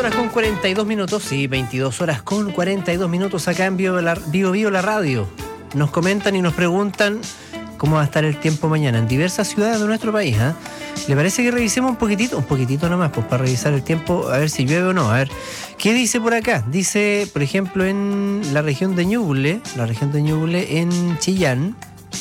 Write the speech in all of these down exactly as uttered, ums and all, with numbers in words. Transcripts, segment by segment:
horas con cuarenta y dos minutos, sí, veintidós horas con cuarenta y dos minutos acá en Vivo la, Vivo, Vivo la Radio. Nos comentan y nos preguntan cómo va a estar el tiempo mañana en diversas ciudades de nuestro país. ¿eh? ¿Le parece que revisemos un poquitito? Un poquitito nomás, pues para revisar el tiempo, a ver si llueve o no. A ver, ¿qué dice por acá? Dice, por ejemplo, en la región de Ñuble, la región de Ñuble en Chillán.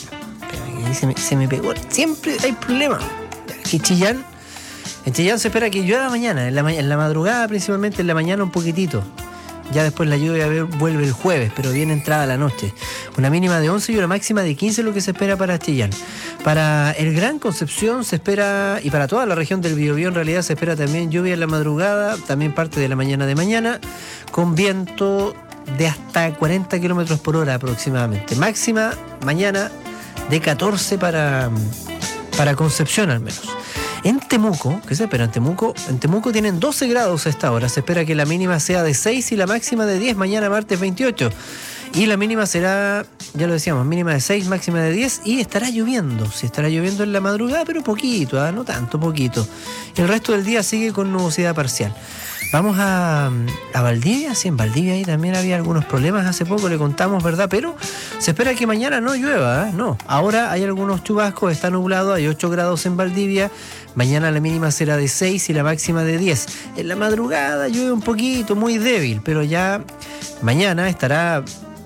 Ahí se me, se me pegó, siempre hay problemas. Aquí Chillán. En Chillán se espera que llueva mañana, en la, en la madrugada principalmente, en la mañana un poquitito. Ya después la lluvia vuelve el jueves, pero bien entrada la noche. Una mínima de once y una máxima de quince es lo que se espera para Chillán. Para el Gran Concepción se espera, y para toda la región del Biobío en realidad se espera también lluvia en la madrugada, también parte de la mañana de mañana, con viento de hasta cuarenta kilómetros por hora aproximadamente. Máxima mañana de catorce para, para Concepción al menos. En Temuco, ¿qué se espera en Temuco? En Temuco tienen doce grados a esta hora. Se espera que la mínima sea de seis y la máxima de diez mañana martes veintiocho. Y la mínima será, ya lo decíamos, mínima de seis, máxima de diez y estará lloviendo. Sí, estará lloviendo en la madrugada, pero poquito, ¿eh? No tanto, poquito. El resto del día sigue con nubosidad parcial. Vamos a, a Valdivia. Sí, en Valdivia ahí también había algunos problemas hace poco, le contamos, ¿verdad? Pero se espera que mañana no llueva, ¿eh? No. Ahora hay algunos chubascos, está nublado, hay ocho grados en Valdivia. Mañana la mínima será de seis y la máxima de diez. En la madrugada llueve un poquito, muy débil, pero ya mañana estará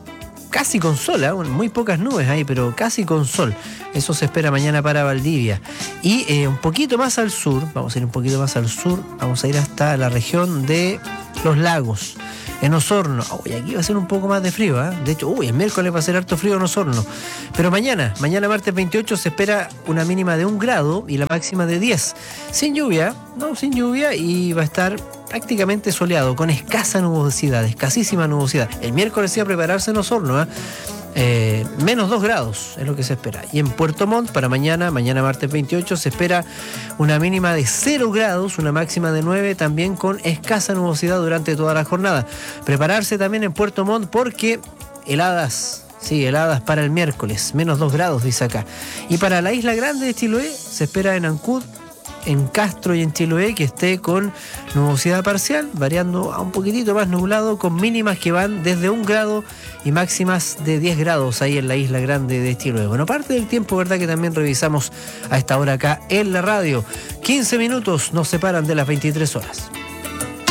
casi con sol, ¿eh? Muy pocas nubes ahí, pero casi con sol. Eso se espera mañana para Valdivia. Y eh, un poquito más al sur, vamos a ir un poquito más al sur, vamos a ir hasta la región de Los Lagos, en Osorno. Uy, aquí va a ser un poco más de frío, ¿eh? De hecho, uy, el miércoles va a ser harto frío en Osorno. Pero mañana, mañana martes veintiocho, se espera una mínima de un grado y la máxima de diez. Sin lluvia, no, sin lluvia, y va a estar prácticamente soleado, con escasa nubosidad, escasísima nubosidad. El miércoles sí a prepararse en Osorno, ¿eh? Eh, menos dos grados es lo que se espera. Y en Puerto Montt para mañana, mañana martes veintiocho, se espera una mínima de cero grados, una máxima de nueve, también con escasa nubosidad durante toda la jornada. Prepararse también en Puerto Montt porque heladas, sí, heladas para el miércoles, menos dos grados dice acá. Y para la Isla Grande de Chiloé se espera en Ancud, en Castro y en Chiloé que esté con nubosidad parcial, variando a un poquitito más nublado, con mínimas que van desde un grado y máximas de diez grados ahí en la Isla Grande de Chiloé. Bueno, parte del tiempo, ¿verdad?, que también revisamos a esta hora acá en la radio. quince minutos nos separan de las veintitrés horas.